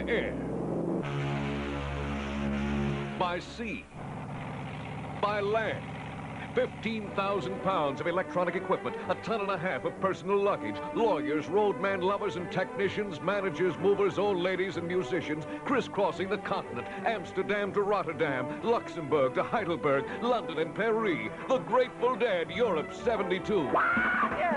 air, by sea, by land. 15,000 pounds of electronic equipment, a ton and a half of personal luggage, lawyers, roadman lovers and technicians, managers, movers, old ladies and musicians, crisscrossing the continent, Amsterdam to Rotterdam, Luxembourg to Heidelberg, London and Paris, the Grateful Dead, Europe '72.